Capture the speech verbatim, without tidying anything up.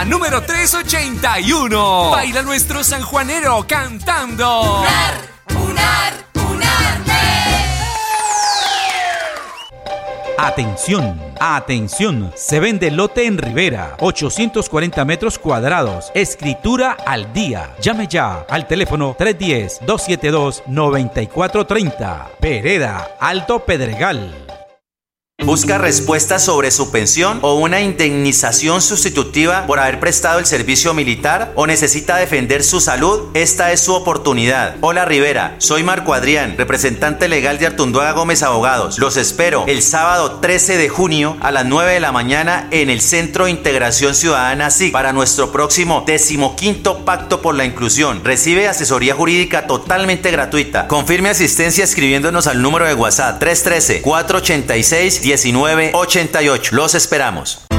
número trescientos ochenta y uno. Baila nuestro sanjuanero cantando. Unar, unar, unarme. Atención, atención, se vende lote en Rivera, ochocientos cuarenta metros cuadrados, escritura al día. Llame ya al teléfono tres uno cero, dos siete dos, nueve cuatro tres cero. Vereda, Alto Pedregal. ¿Busca respuestas sobre su pensión o una indemnización sustitutiva por haber prestado el servicio militar o necesita defender su salud? Esta es su oportunidad. Hola Rivera, soy Marco Adrián, representante legal de Artunduaga Gómez Abogados. Los espero el sábado trece de junio a las nueve de la mañana en el Centro de Integración Ciudadana S I C para nuestro próximo decimoquinto Pacto por la Inclusión. Recibe asesoría jurídica totalmente gratuita. Confirme asistencia escribiéndonos al número de WhatsApp tres uno tres, cuatro ocho seis, uno nueve ocho ocho. Los esperamos.